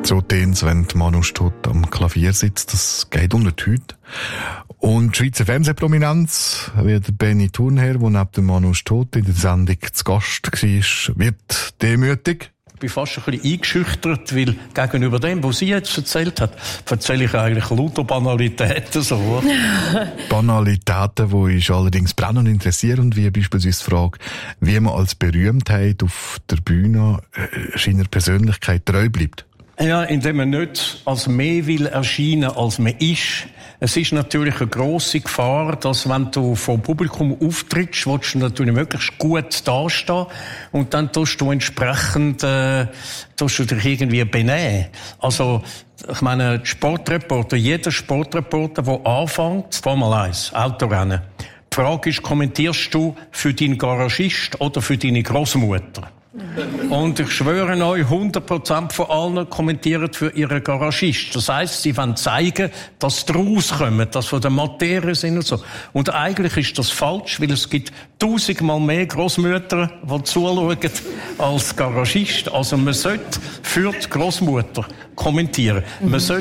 So tönt's, wenn Manu Stott am Klavier sitzt. Das geht unter die Haut. Und die Schweizer Fernsehprominenz, wie der Benny Thurnherr, der neben dem Manu Stott in der Sendung zu Gast war, wird demütig. Ich bin fast ein bisschen eingeschüchtert, weil gegenüber dem, was sie jetzt erzählt hat, erzähle ich eigentlich lauter Banalitäten so. Banalitäten, die uns allerdings brennend interessieren, wie beispielsweise die Frage, wie man als Berühmtheit auf der Bühne seiner Persönlichkeit treu bleibt. Ja, indem man nicht als mehr will erscheinen, als man ist. Es ist natürlich eine grosse Gefahr, dass wenn du vor Publikum auftrittst, willst du natürlich möglichst gut dastehen und dann tust du entsprechend tust du dich irgendwie benehmen. Also, ich meine, jeder Sportreporter, der anfängt, Formel 1, Autorennen, die Frage ist, kommentierst du für deinen Garagist oder für deine Großmutter? Und ich schwöre euch, 100% von allen kommentieren für ihren Garagist. Das heisst, sie wollen zeigen, dass sie rauskommen, dass sie von der Materie sind und so. Und eigentlich ist das falsch, weil es gibt 1000-mal mehr Grossmütter, die zuschauen, als Garagist. Also man sollte für die Grossmutter kommentieren. Man sollte